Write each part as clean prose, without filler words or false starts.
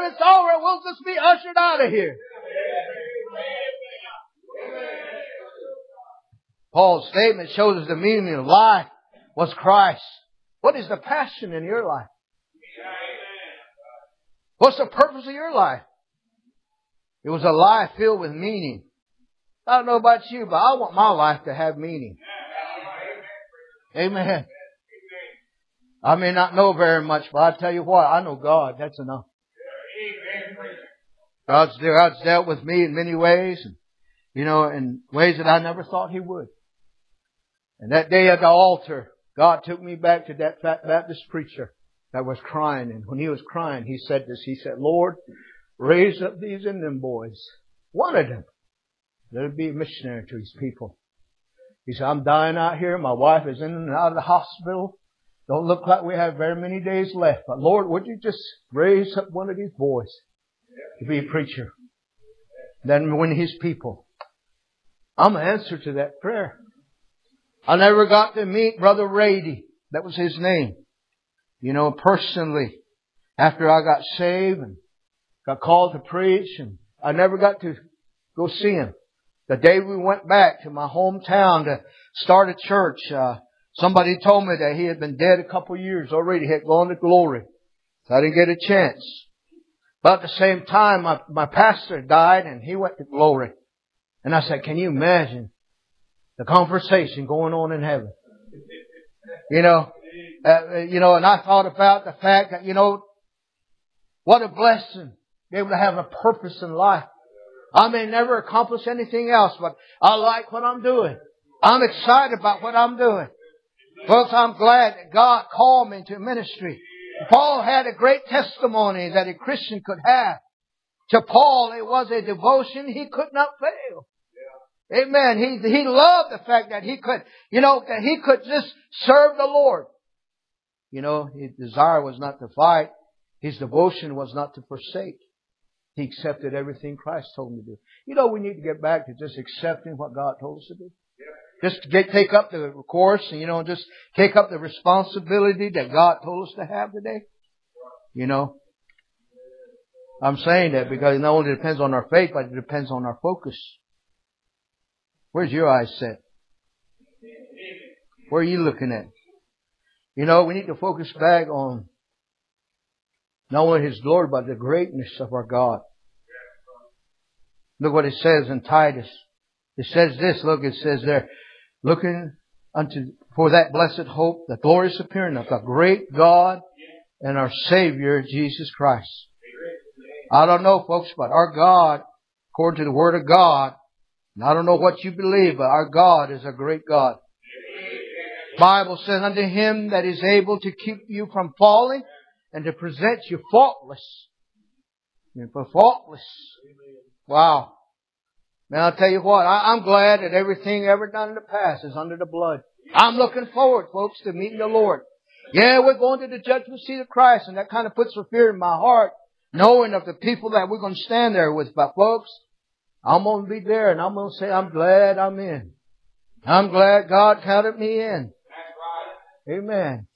when it's over, we'll just be ushered out of here. Paul's statement shows us the meaning of life was Christ. What is the passion in your life? What's the purpose of your life? It was a life filled with meaning. I don't know about you, but I want my life to have meaning. Amen. I may not know very much, but I tell you what, I know God. That's enough. God's dealt with me in many ways, and, in ways that I never thought He would. And that day at the altar, God took me back to that fat Baptist preacher that was crying. And when he was crying, he said this. He said, Lord, raise up these Indian boys. One of them. Let it be a missionary to His people. He said, I'm dying out here. My wife is in and out of the hospital. Don't look like we have very many days left. But Lord, would you just raise up one of these boys to be a preacher? Then win His people. I'm an answer to that prayer. I never got to meet Brother Rady. That was his name. Personally. After I got saved and got called to preach, and I never got to go see him. The day we went back to my hometown to start a church, somebody told me that he had been dead a couple of years already. He had gone to glory. So I didn't get a chance. But at the same time, my pastor died and he went to glory. And I said, can you imagine the conversation going on in heaven? And I thought about the fact that, what a blessing to be able to have a purpose in life. I may never accomplish anything else, but I like what I'm doing. I'm excited about what I'm doing. Folks, I'm glad that God called me to ministry. Paul had a great testimony that a Christian could have. To Paul, it was a devotion he could not fail. Amen. He loved the fact that he could, that he could just serve the Lord. His desire was not to fight. His devotion was not to forsake. He accepted everything Christ told him to do. We need to get back to just accepting what God told us to do. Just take up the course and, just take up the responsibility that God told us to have today. I'm saying that because it not only depends on our faith, but it depends on our focus. Where's your eyes set? Where are you looking at? We need to focus back on not only His glory, but the greatness of our God. Look what it says in Titus. It says this, it says there, looking for that blessed hope, the glorious appearing of the great God and our Savior, Jesus Christ. I don't know, folks, but our God, according to the Word of God, and I don't know what you believe, but our God is a great God. The Bible says, unto Him that is able to keep you from falling and to present you faultless. Faultless. Wow. Man, I'll tell you what, I'm glad that everything ever done in the past is under the blood. I'm looking forward, folks, to meeting the Lord. Yeah, we're going to the judgment seat of Christ, and that kind of puts a fear in my heart, knowing of the people that we're going to stand there with. But folks, I'm going to be there, and I'm going to say, I'm glad I'm in. I'm glad God counted me in. Amen.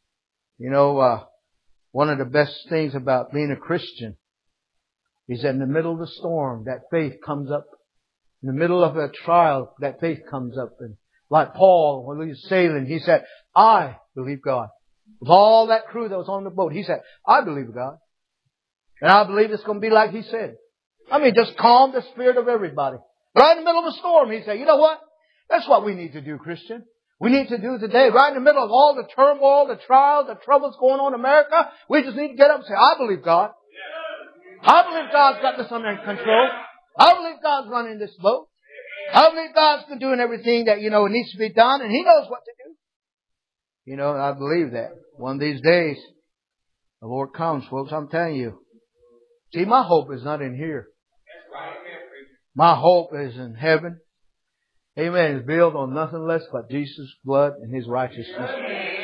One of the best things about being a Christian is that in the middle of the storm, that faith comes up. In the middle of a trial, that faith comes up. And like Paul, when he was sailing, he said, I believe God. With all that crew that was on the boat, he said, I believe God. And I believe it's going to be like He said. Just calm the spirit of everybody. Right in the middle of a storm, he said, you know what? That's what we need to do, Christian. We need to do today, right in the middle of all the turmoil, the trials, the troubles going on in America. We just need to get up and say, I believe God. I believe God's got this under control. I believe God's running this boat. I believe God's been doing everything that, it needs to be done, and He knows what to do. I believe that. One of these days, the Lord comes, folks, I'm telling you. See, my hope is not in here. My hope is in heaven. Amen. It's built on nothing less but Jesus' blood and His righteousness.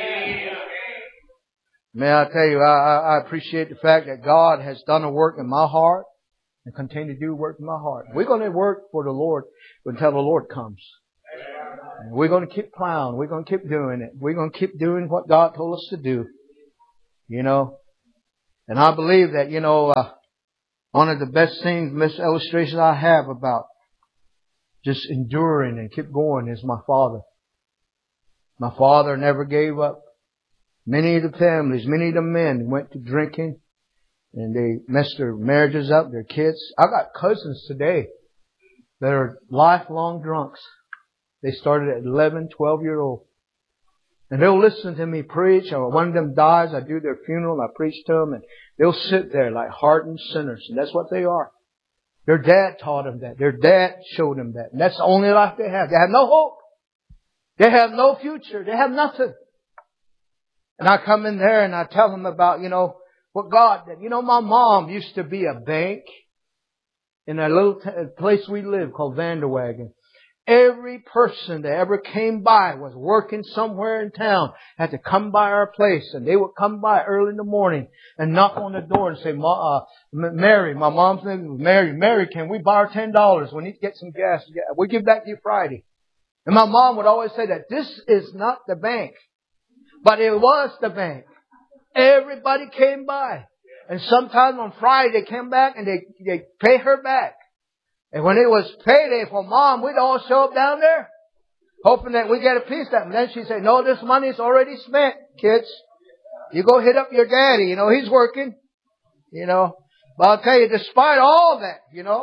May I tell you, I appreciate the fact that God has done a work in my heart and continue to do work in my heart. We're going to work for the Lord until the Lord comes. And we're going to keep plowing. We're going to keep doing it. We're going to keep doing what God told us to do. And I believe that, One of the best things, best illustrations I have about just enduring and keep going is my father. My father never gave up. Many of the families, many of the men went to drinking and they messed their marriages up, their kids. I got cousins today that are lifelong drunks. They started at 11, 12-year-old. And they'll listen to me preach, or one of them dies, I do their funeral, I preach to them, and they'll sit there like hardened sinners. And that's what they are. Their dad taught them that. Their dad showed them that. And that's the only life they have. They have no hope. They have no future. They have nothing. And I come in there and I tell them about, what God did. My mom used to be a bank in a little place we live called Vanderwagen. Every person that ever came by was working somewhere in town, had to come by our place, and they would come by early in the morning and knock on the door and say, Mary, my mom's name was Mary. Mary, can we borrow $10? We need to get some gas. We'll give that to you Friday. And my mom would always say that this is not the bank, but it was the bank. Everybody came by. And sometimes on Friday they came back and they pay her back. And when it was payday for Mom, we'd all show up down there, hoping that we get a piece of that. And then she'd say, no, this money's already spent, kids. You go hit up your daddy, he's working, But I'll tell you, despite all that,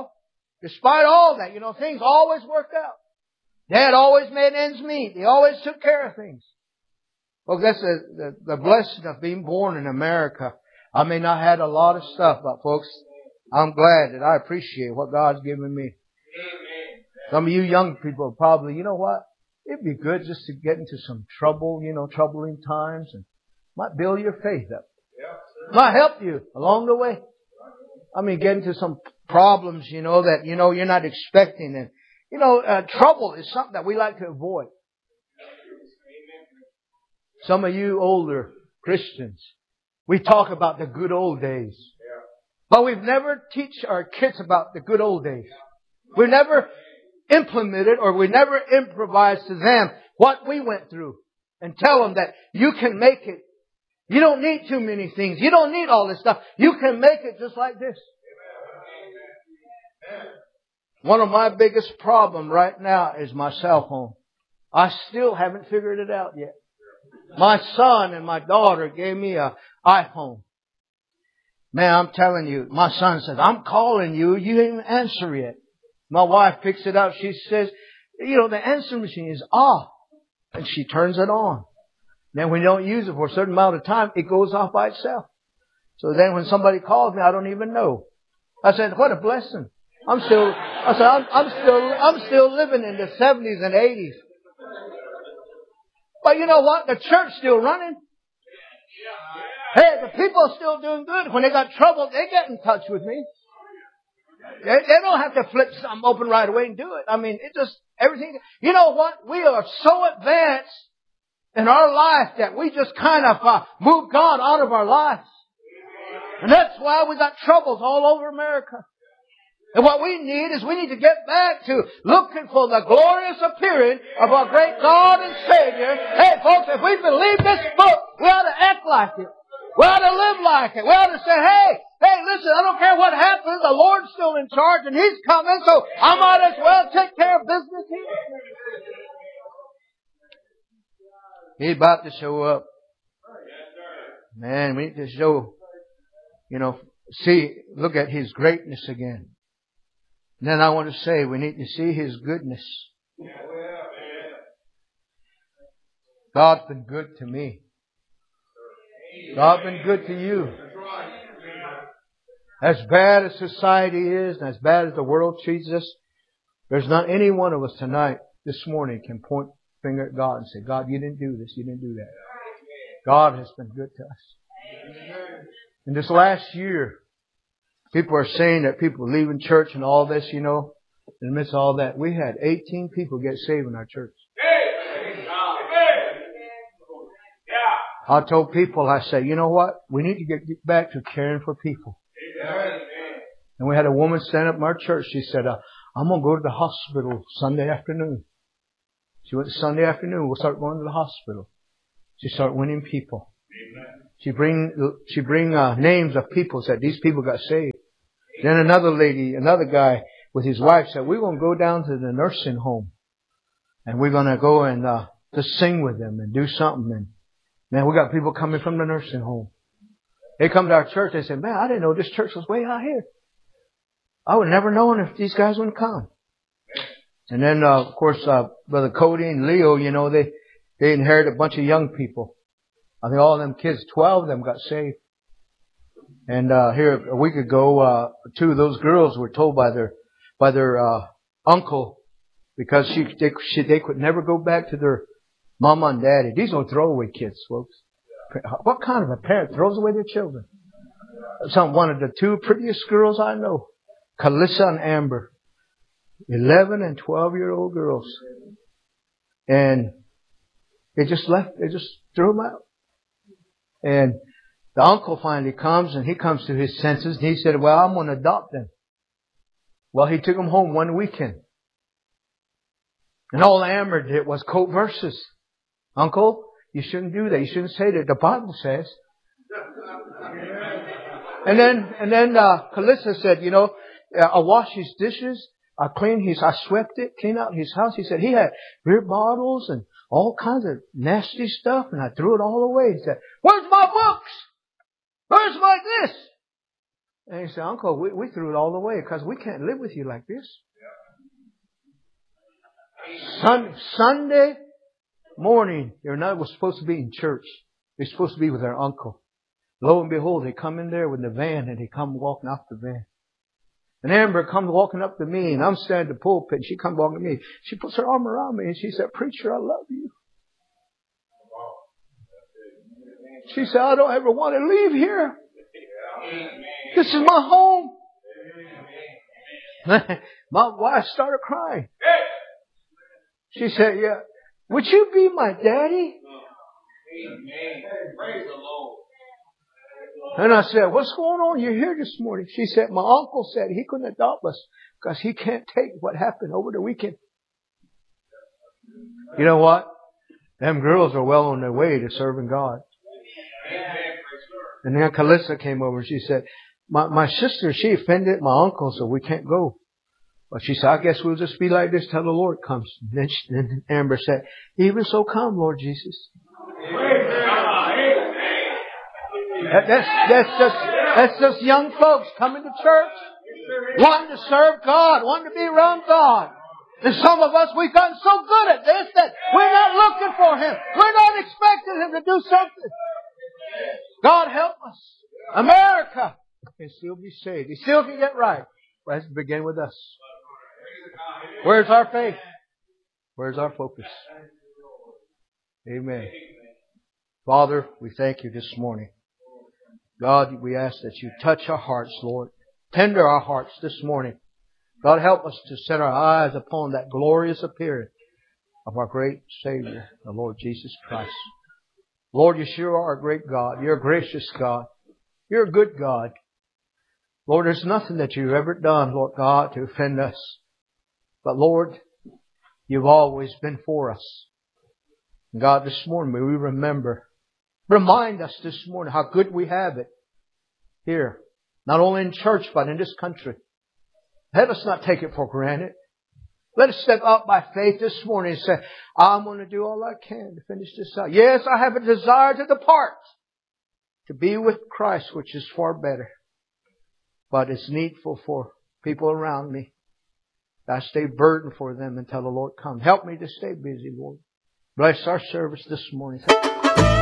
things always worked out. Dad always made ends meet. He always took care of things. Well, that's the blessing of being born in America. I may not have had a lot of stuff, but folks, I'm glad that I appreciate what God's given me. Some of you young people probably, it'd be good just to get into some trouble, troubling times, and might build your faith up. Might help you along the way. Get into some problems, that, you're not expecting. And, trouble is something that we like to avoid. Some of you older Christians, we talk about the good old days. But we've never teach our kids about the good old days. We've never implemented or we never improvised to them what we went through and tell them that you can make it. You don't need too many things. You don't need all this stuff. You can make it just like this. One of my biggest problems right now is my cell phone. I still haven't figured it out yet. My son and my daughter gave me an iPhone. Man, I'm telling you, my son says, I'm calling you. You didn't even answer yet. My wife picks it up. She says, the answer machine is off. And she turns it on. Then when you don't use it for a certain amount of time, it goes off by itself. So then when somebody calls me, I don't even know. I said, what a blessing. I'm still living in the 70s and 80s. But you know what? The church's still running. Hey, the people are still doing good. When they got trouble, they get in touch with me. They don't have to flip something open right away and do it. It just, everything. You know what? We are so advanced in our life that we just kind of move God out of our lives. And that's why we got troubles all over America. And what we need to get back to looking for the glorious appearing of our great God and Savior. Hey folks, if we believe this book, we ought to act like it. We ought to live like it. We ought to say, hey, listen, I don't care what happens. The Lord's still in charge and He's coming, so I might as well take care of business here. He's about to show up. Man, we need to show, look at His greatness again. And then I want to say we need to see His goodness. God's been good to me. God's been good to you. As bad as society is, and as bad as the world treats us, there's not any one of us tonight, this morning, can point the finger at God and say, God, you didn't do this, you didn't do that. God has been good to us. In this last year, people are saying that people are leaving church and all this, in the midst of all that. We had 18 people get saved in our church. I told people, I said, you know what? We need to get back to caring for people. And we had a woman stand up in our church. She said, I'm going to go to the hospital Sunday afternoon. She went Sunday afternoon. We'll start going to the hospital. She started winning people. She bring names of people, said these people got saved. Then another guy with his wife said, we're going to go down to the nursing home. And we're going to go and just sing with them and do something. And man, we got people coming from the nursing home. They come to our church. They say, man, I didn't know this church was way out here. I would never known if these guys wouldn't come. And then, of course, Brother Cody and Leo, you know, they inherited a bunch of young people. I think all of them kids, 12 of them got saved. And here a week ago, 2 of those girls were told by their uncle, because they could never go back to their mama and daddy. These are throwaway kids, folks. What kind of a parent throws away their children? One of the 2 prettiest girls I know, Calissa and Amber, 11 and 12-year-old girls, and they just threw them out. And the uncle finally comes, and he comes to his senses, and he said, well, I'm going to adopt them. Well, he took them home one weekend. And all Amber did was quote verses. Uncle, you shouldn't do that. You shouldn't say that. The Bible says. And then Calissa said, you know, I washed his dishes. I swept it, cleaned out his house. He said he had beer bottles and all kinds of nasty stuff, and I threw it all away. He said, where's my books? Where's my this? And he said, Uncle, we threw it all away because we can't live with you like this. Sunday morning, was supposed to be in church. They're supposed to be with their uncle. Lo and behold, they come in there with the van, and they come walking off the van. And Amber comes walking up to me, and I'm standing at the pulpit, and she comes walking to me. She puts her arm around me, and she said, Preacher, I love you. She said, I don't ever want to leave here. This is my home. My wife started crying. She said, yeah, would you be my daddy? Praise the Lord. And I said, what's going on? You're here this morning. She said, my uncle said he couldn't adopt us because he can't take what happened over the weekend. You know what? Them girls are well on their way to serving God. And then Calissa came over and she said, my sister, she offended my uncle, so we can't go. But she said, I guess we'll just be like this till the Lord comes. And then Amber said, even so come, Lord Jesus. That's just young folks coming to church, wanting to serve God, wanting to be around God. And some of us, we've gotten so good at this that we're not looking for Him. We're not expecting Him to do something. God help us. America can still be saved. He still can get right. But it has to begin with us. Where's our faith? Where's our focus? Amen. Father, we thank you this morning. God, we ask that you touch our hearts, Lord. Tender our hearts this morning. God, help us to set our eyes upon that glorious appearing of our great Savior, the Lord Jesus Christ. Lord, you sure are a great God. You're a gracious God. You're a good God. Lord, there's nothing that you've ever done, Lord God, to offend us. But Lord, you've always been for us. And God, this morning may we remember. Remind us this morning how good we have it here. Not only in church, but in this country. Let us not take it for granted. Let us step out by faith this morning and say, I'm going to do all I can to finish this out. Yes, I have a desire to depart, to be with Christ, which is far better. But it's needful for people around me that I stay burdened for them until the Lord comes. Help me to stay busy, Lord. Bless our service this morning.